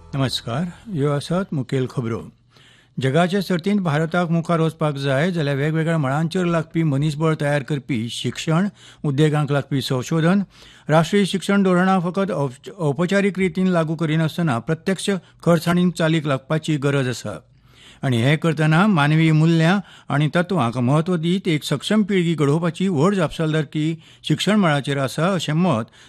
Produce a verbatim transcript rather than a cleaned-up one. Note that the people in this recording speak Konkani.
नमस्कार. ह्यो आसात मुखेल खबरो. जगाचे सर्तींत भारताक मुखार वचपाक जाय जाल्यार वेगवेगळ्या मळांचेर लागपी मनीसबळ तयार करपी शिक्षण, उद्देगांक लागपी संशोधन, राष्ट्रीय शिक्षण धोरणां फकत औपचारीक रितीन लागू करिनासतना प्रत्यक्ष खरसाणीन चालीक लागपाची गरज आसा. आनी हें करतना मानवी मुल्यां आनी तत्वांक म्हत्व दीत एक सक्षम पिळगी घडोवपाची व्हड जापसालदारकी शिक्षण मळाचेर आसा अशें मत